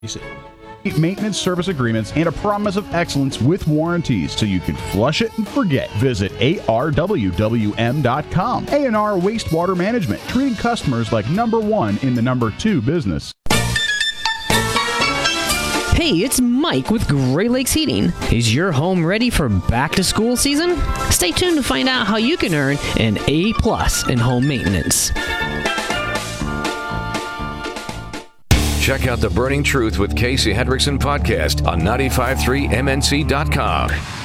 Maintenance service agreements and a promise of excellence with warranties so you can flush it and forget. Visit arwwm.com. A&R Wastewater Management, treating customers like number one in the number two business. Hey, it's Mike with Great Lakes Heating. Is your home ready for back-to-school season? Stay tuned to find out how you can earn an A+ in home maintenance. Check out The Burning Truth with Casey Hendrickson podcast on 953mnc.com.